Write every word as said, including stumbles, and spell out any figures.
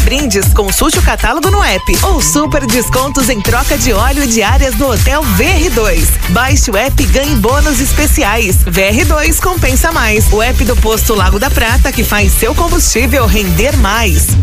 brindes, consulte o catálogo no app ou super descontos em troca de óleo e diárias no Hotel V R dois. Baixe o app e ganhe bônus especiais. V R dois compensa mais. O app do Posto Lago da Prata que faz seu combustível render mais.